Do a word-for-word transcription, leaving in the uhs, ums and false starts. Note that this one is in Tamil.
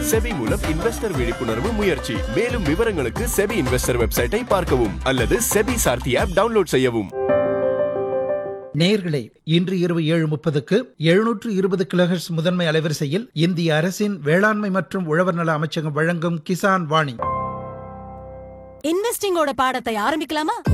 செபி மூலம் இன்வெஸ்டர் விழிப்புணர்வு முயற்சி. மேலும் விவரங்களுக்கு செபி இன்வெஸ்டர் வெப்சைட்டை பார்க்கவும் அல்லது செபி சார்த்தி ஆப் டவுன்லோட் செய்யவும். நேயர்களே, இன்று இரவு ஏழு முப்பதுக்கு எழுநூற்று இருபது கிலோஹெர்ட்ஸ் முதன்மை அலைவரிசையில் இந்திய அரசின் வேளாண்மை மற்றும் உழவர் நல அமைச்சகம் வழங்கும் கிசான் வாணி. இன்வெஸ்டிங்கோட பாடத்தை ஆரம்பிக்கலாமா?